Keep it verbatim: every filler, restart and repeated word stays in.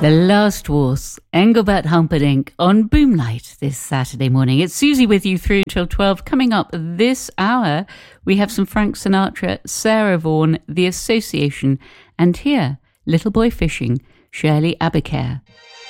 The Last Waltz, Engelbert Humperdinck on Boomlight this Saturday morning. It's Susie with you through till twelve. Coming up this hour, we have some Frank Sinatra, Sarah Vaughan, The Association, and here, Little Boy Fishing, Shirley Abiker.